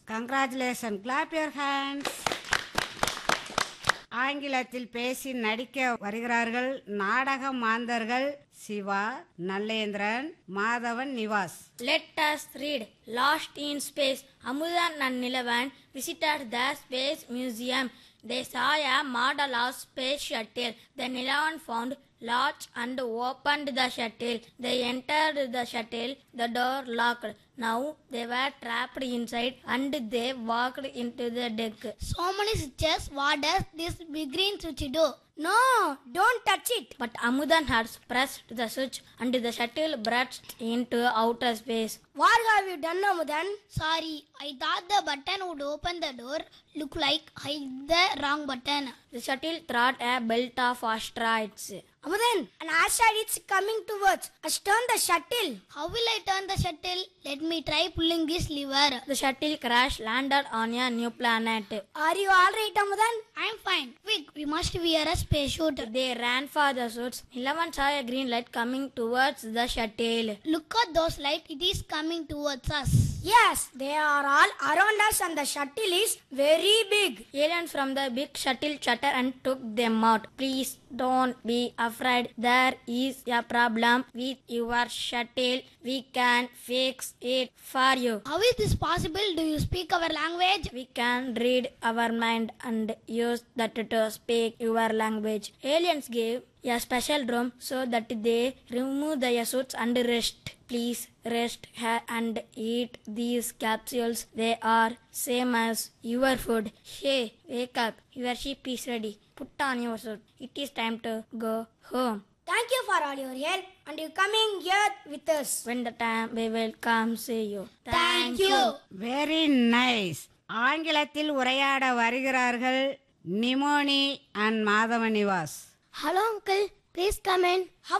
Congratulations. Clap your hands. ஆங்கிலத்தில் பேசி நடிக்க வருகிறார்கள் நாடக மாந்தர்கள் Siva, நல்லேந்திரன், Madhavan, Nivas. Let us read. Lost in space. Amudan and Nilavan visited the Space Museum. They saw a model of space shuttle. Then Nilavan found latch and opened the shuttle. They entered the shuttle. The door locked. Now they were trapped inside and they walked into the deck. So many switches. What does this big green switch do? No, don't touch it. But Amudan had pressed the switch and the shuttle burst into outer space. What have you done, Amudan? Sorry, I thought the button would open the door. Look like I hit the wrong button. The shuttle through a belt of asteroids. Amudan, an asteroid is coming towards us. Turn the shuttle. How will I turn the shuttle? Let me try pulling this lever. The shuttle crash landed on a new planet. Are you alright, Amudan? I'm fine. Quick, we must wear a spacesuit. They ran for the suits. Nilavan saw a green light coming towards the shuttle. Look at those lights. It is coming towards us. Yes, they are all around us and the shuttle is very big. Aliens from the big shuttle chattered and took them out. Please don't be afraid. There is a problem with your shuttle. We can fix it for you. How is this possible? Do you speak our language? We can read our mind and use that to speak your language. Aliens gave a special room so that they remove their suits and rest. Please rest here and eat these capsules. They are same as your food. Hey, wake up. Your ship is ready. Put on your suit. It is time to go home. Thank you for all your help and you coming here with us. When the time we will come see you. Thank you. Very nice. ஆங்கிலத்தில் உரையாட வருகிறார்கள் நிமோனி and Madhavan, Nivas. Hello uncle, please come in. How